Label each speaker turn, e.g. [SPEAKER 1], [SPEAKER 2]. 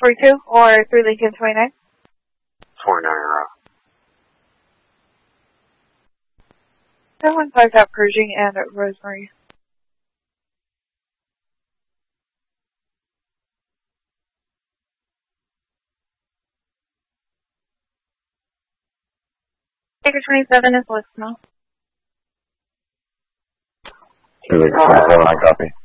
[SPEAKER 1] 42 or 3 Lincoln 29?
[SPEAKER 2] 49 row.
[SPEAKER 1] 715 out Pershing and Rosemary. Taker 27 is listening.
[SPEAKER 3] 2 Lincoln 27, I copy.